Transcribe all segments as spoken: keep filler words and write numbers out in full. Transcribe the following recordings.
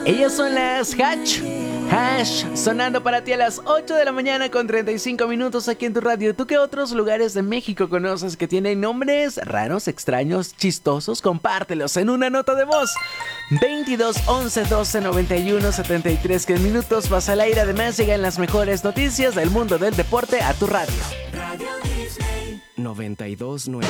Ellas son las Hash. Hash, sonando para ti a las ocho de la mañana con treinta y cinco minutos aquí en tu radio. ¿Tú qué otros lugares de México conoces que tienen nombres raros, extraños, chistosos? Compártelos en una nota de voz. veintidós once doce noventa y uno setenta y tres. Que en minutos vas al aire. Además llegan las mejores noticias del mundo del deporte a tu radio. Radio Disney noventa y dos nueve.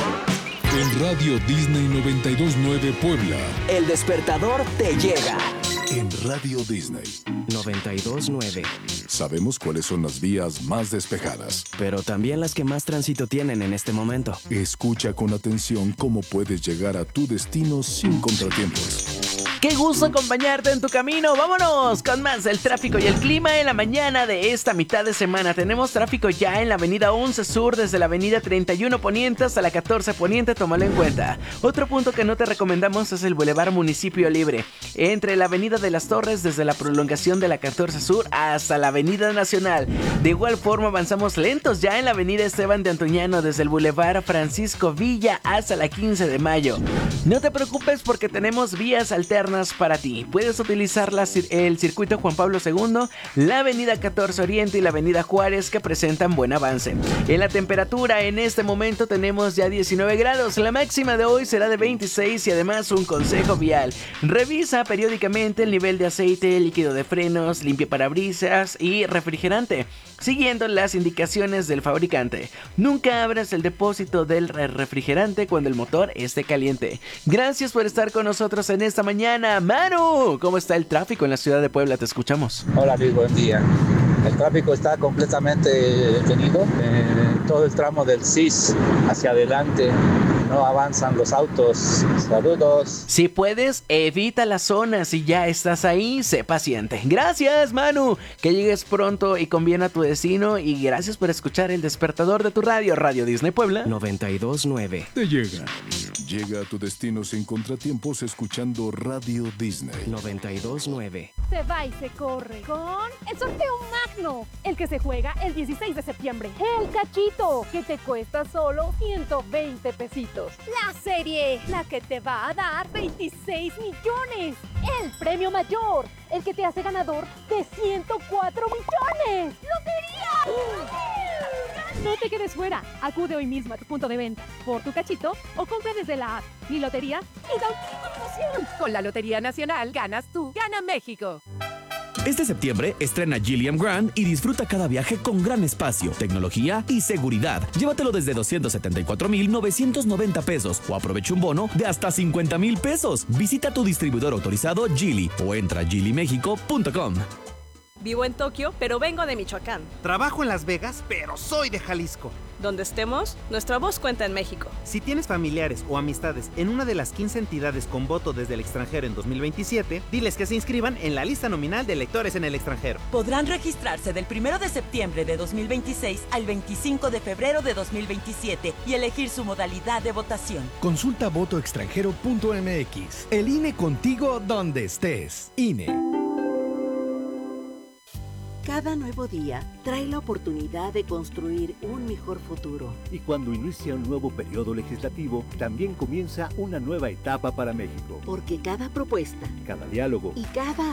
En Radio Disney noventa y dos nueve Puebla. El despertador te llega. En Radio Disney noventa y dos nueve. Sabemos cuáles son las vías más despejadas, pero también las que más tránsito tienen en este momento. Escucha con atención cómo puedes llegar a tu destino sin contratiempos. ¡Qué gusto acompañarte en tu camino! ¡Vámonos con más del tráfico y el clima en la mañana de esta mitad de semana! Tenemos tráfico ya en la avenida once Sur, desde la avenida treinta y uno Poniente hasta la catorce Poniente, tómalo en cuenta. Otro punto que no te recomendamos es el Boulevard Municipio Libre, entre la avenida de las Torres, desde la prolongación de la catorce Sur hasta la avenida Nacional. De igual forma avanzamos lentos ya en la avenida Esteban de Antuñano, desde el Boulevard Francisco Villa hasta la quince de mayo. No te preocupes porque tenemos vías alternas para ti. Puedes utilizar la, el circuito Juan Pablo segundo, la avenida catorce Oriente y la avenida Juárez, que presentan buen avance. En la temperatura en este momento tenemos ya diecinueve grados, la máxima de hoy será de veintiséis y además un consejo vial: revisa periódicamente el nivel de aceite, líquido de frenos, limpia parabrisas y refrigerante, siguiendo las indicaciones del fabricante. Nunca abras el depósito del refrigerante cuando el motor esté caliente. Gracias por estar con nosotros en esta mañana. Manu, ¿cómo está el tráfico en la ciudad de Puebla? Te escuchamos. Hola Luis, buen día. El tráfico está completamente detenido en todo el tramo del C I S hacia adelante. No avanzan los autos. Saludos. Si puedes, evita la zona. Si ya estás ahí, sé paciente. Gracias, Manu. Que llegues pronto y con bien a tu destino. Y gracias por escuchar el despertador de tu radio, Radio Disney Puebla noventa y dos nueve. Te llega. Llega a tu destino sin contratiempos escuchando Radio Disney noventa y dos nueve. Se va y se corre con el sorteo magno, el que se juega el dieciséis de septiembre. El cachito, que te cuesta solo ciento veinte pesitos. La serie, la que te va a dar veintiséis millones. El premio mayor, el que te hace ganador de ciento cuatro millones. ¡Lotería! No te quedes fuera. Acude hoy mismo a tu punto de venta por tu cachito o compra desde la app Mi Lotería y da un kit de promoción. Con la Lotería Nacional ganas tú, gana México. Este septiembre estrena Gilliam Grand y disfruta cada viaje con gran espacio, tecnología y seguridad. Llévatelo desde doscientos setenta y cuatro mil novecientos noventa pesos o aprovecha un bono de hasta cincuenta mil pesos. Visita tu distribuidor autorizado Geely o entra a geely mexico punto com. Vivo en Tokio, pero vengo de Michoacán. Trabajo en Las Vegas, pero soy de Jalisco. Donde estemos, nuestra voz cuenta en México. Si tienes familiares o amistades en una de las quince entidades con voto desde el extranjero en dos mil veintisiete, diles que se inscriban en la lista nominal de electores en el extranjero. Podrán registrarse del primero de septiembre de dos mil veintiséis al veinticinco de febrero de dos mil veintisiete y elegir su modalidad de votación. Consulta voto extranjero punto m x. El I N E contigo donde estés. I N E. Cada nuevo día trae la oportunidad de construir un mejor futuro. Y cuando inicia un nuevo periodo legislativo, también comienza una nueva etapa para México. Porque cada propuesta, cada diálogo y cada